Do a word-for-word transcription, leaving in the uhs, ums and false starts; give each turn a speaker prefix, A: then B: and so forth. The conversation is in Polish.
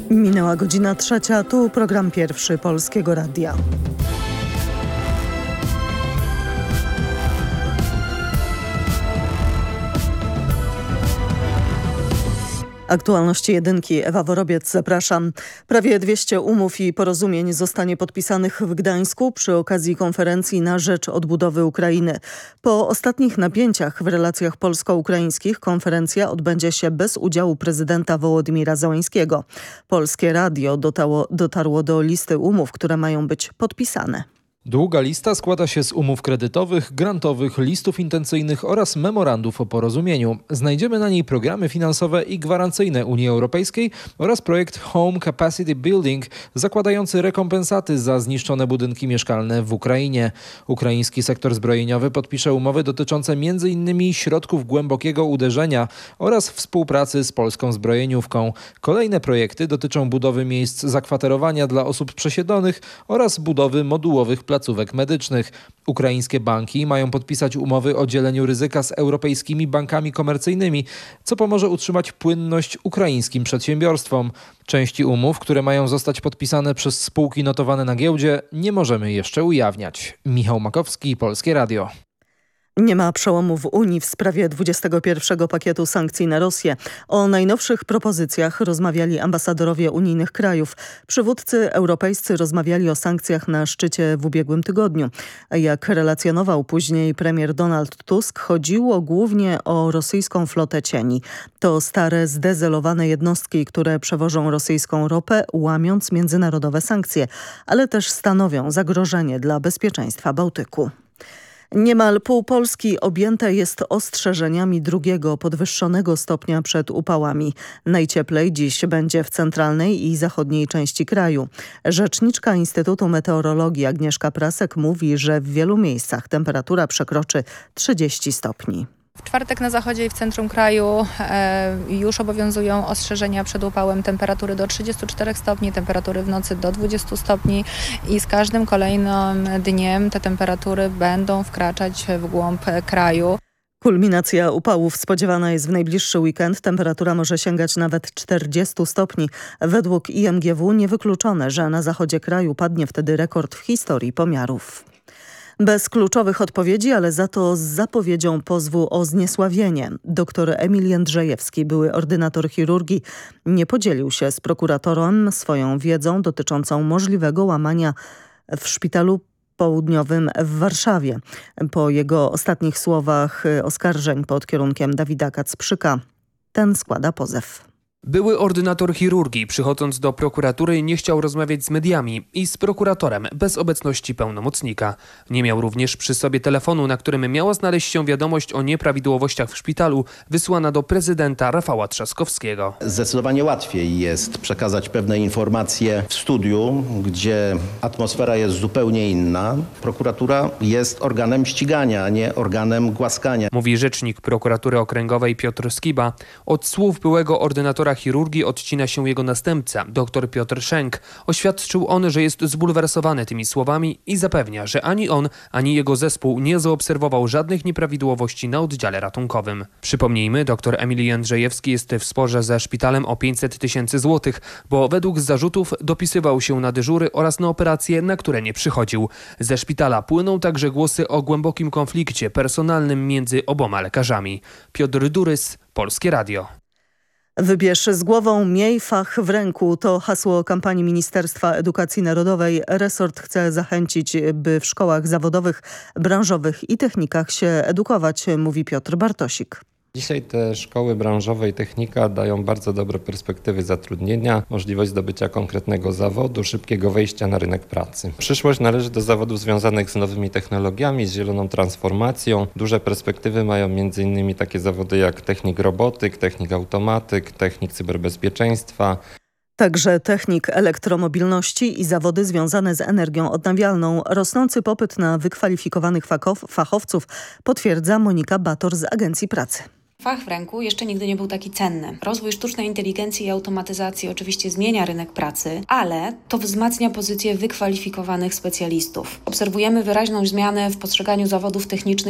A: Minęła godzina trzecia, tu program pierwszy Polskiego Radia. Aktualności jedynki. Ewa Worobiec, zapraszam. Prawie dwieście umów i porozumień zostanie podpisanych w Gdańsku przy okazji konferencji na rzecz odbudowy Ukrainy. Po ostatnich napięciach w relacjach polsko-ukraińskich konferencja odbędzie się bez udziału prezydenta Wołodymira Zełańskiego. Polskie Radio dotarło, dotarło do listy umów, które mają być podpisane.
B: Długa lista składa się z umów kredytowych, grantowych, listów intencyjnych oraz memorandów o porozumieniu. Znajdziemy na niej programy finansowe i gwarancyjne Unii Europejskiej oraz projekt Home Capacity Building zakładający rekompensaty za zniszczone budynki mieszkalne w Ukrainie. Ukraiński sektor zbrojeniowy podpisze umowy dotyczące między innymi środków głębokiego uderzenia oraz współpracy z polską zbrojeniówką. Kolejne projekty dotyczą budowy miejsc zakwaterowania dla osób przesiedlonych oraz budowy modułowych placówek placówek medycznych. Ukraińskie banki mają podpisać umowy o dzieleniu ryzyka z europejskimi bankami komercyjnymi, co pomoże utrzymać płynność ukraińskim przedsiębiorstwom. Części umów, które mają zostać podpisane przez spółki notowane na giełdzie, nie możemy jeszcze ujawniać. Michał Makowski, Polskie Radio.
A: Nie ma przełomu w Unii w sprawie dwudziestego pierwszego pakietu sankcji na Rosję. O najnowszych propozycjach rozmawiali ambasadorowie unijnych krajów. Przywódcy europejscy rozmawiali o sankcjach na szczycie w ubiegłym tygodniu. Jak relacjonował później premier Donald Tusk, chodziło głównie o rosyjską flotę cieni. To stare, zdezelowane jednostki, które przewożą rosyjską ropę, łamiąc międzynarodowe sankcje, ale też stanowią zagrożenie dla bezpieczeństwa Bałtyku. Niemal pół Polski objęte jest ostrzeżeniami drugiego podwyższonego stopnia przed upałami. Najcieplej dziś będzie w centralnej i zachodniej części kraju. Rzeczniczka Instytutu Meteorologii Agnieszka Prasek mówi, że w wielu miejscach temperatura przekroczy trzydzieści stopni.
C: W czwartek na zachodzie i w centrum kraju e, już obowiązują ostrzeżenia przed upałem, temperatury do trzydziestu czterech stopni, temperatury w nocy do dwudziestu stopni i z każdym kolejnym dniem te temperatury będą wkraczać w głąb kraju.
A: Kulminacja upałów spodziewana jest w najbliższy weekend. Temperatura może sięgać nawet czterdziestu stopni. Według I M G W niewykluczone, że na zachodzie kraju padnie wtedy rekord w historii pomiarów. Bez kluczowych odpowiedzi, ale za to z zapowiedzią pozwu o zniesławienie. Doktor Emil Jędrzejewski, były ordynator chirurgii, nie podzielił się z prokuratorem swoją wiedzą dotyczącą możliwego łamania w szpitalu południowym w Warszawie. Po jego ostatnich słowach oskarżeń pod kierunkiem Dawida Kacprzyka, ten składa pozew.
D: Były ordynator chirurgii, przychodząc do prokuratury, nie chciał rozmawiać z mediami i z prokuratorem bez obecności pełnomocnika. Nie miał również przy sobie telefonu, na którym miała znaleźć się wiadomość o nieprawidłowościach w szpitalu, wysłana do prezydenta Rafała Trzaskowskiego.
E: Zdecydowanie łatwiej jest przekazać pewne informacje w studiu, gdzie atmosfera jest zupełnie inna. Prokuratura jest organem ścigania, a nie organem głaskania.
D: Mówi rzecznik prokuratury okręgowej Piotr Skiba. Od słów byłego ordynatora chirurgii odcina się jego następca, dr Piotr Szenk. Oświadczył on, że jest zbulwersowany tymi słowami i zapewnia, że ani on, ani jego zespół nie zaobserwował żadnych nieprawidłowości na oddziale ratunkowym. Przypomnijmy, dr Emil Jędrzejewski jest w sporze ze szpitalem o pięćset tysięcy złotych, bo według zarzutów dopisywał się na dyżury oraz na operacje, na które nie przychodził. Ze szpitala płyną także głosy o głębokim konflikcie personalnym między oboma lekarzami. Piotr Durys, Polskie Radio.
A: Wybierz z głową, miej fach w ręku. To hasło kampanii Ministerstwa Edukacji Narodowej. Resort chce zachęcić, by w szkołach zawodowych, branżowych i technikach się edukować, mówi Piotr Bartosik.
F: Dzisiaj te szkoły branżowe i technika dają bardzo dobre perspektywy zatrudnienia, możliwość zdobycia konkretnego zawodu, szybkiego wejścia na rynek pracy. Przyszłość należy do zawodów związanych z nowymi technologiami, z zieloną transformacją. Duże perspektywy mają między innymi takie zawody jak technik robotyk, technik automatyk, technik cyberbezpieczeństwa.
A: Także technik elektromobilności i zawody związane z energią odnawialną. Rosnący popyt na wykwalifikowanych fachowców potwierdza Monika Bator z Agencji Pracy.
G: Fach w ręku jeszcze nigdy nie był taki cenny. Rozwój sztucznej inteligencji i automatyzacji oczywiście zmienia rynek pracy, ale to wzmacnia pozycję wykwalifikowanych specjalistów. Obserwujemy wyraźną zmianę w postrzeganiu zawodów technicznych